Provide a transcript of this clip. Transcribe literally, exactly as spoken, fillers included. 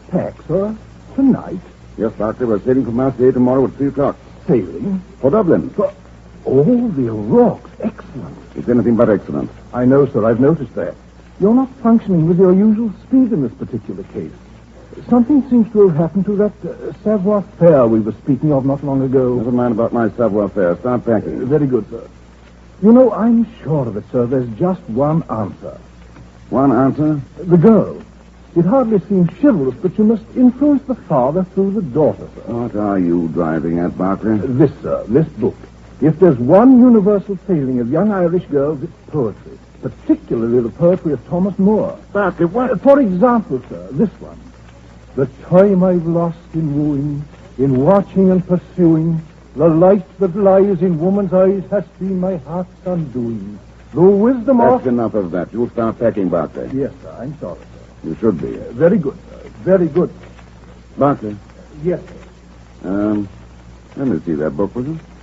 pack, sir? Tonight? Yes, Doctor. We're sailing from Marseille tomorrow at three o'clock. Sailing? For Dublin. For... Oh, the rocks. Excellent. It's anything but excellent. I know, sir. I've noticed that. You're not functioning with your usual speed in this particular case. Something seems to have happened to that uh, savoir-faire we were speaking of not long ago. Never mind about my savoir-faire. Start packing. Uh, very good, sir. You know, I'm sure of it, sir. There's just one answer. One answer? The girl. It hardly seems chivalrous, but you must influence the father through the daughter, sir. What are you driving at, Barker? This, sir, this book. If there's one universal failing of young Irish girls, it's poetry. Particularly the poetry of Thomas Moore. Barker, what? Uh, for example, sir, this one. The time I've lost in wooing, in watching and pursuing, the light that lies in woman's eyes has been my heart's undoing. The wisdom That's of... enough of that. You'll start packing, Barker. Yes, sir, I'm sorry, sir. You should be. Uh, very good, sir. Very good. Barker. Yes, sir. Um, let me see that book, will you?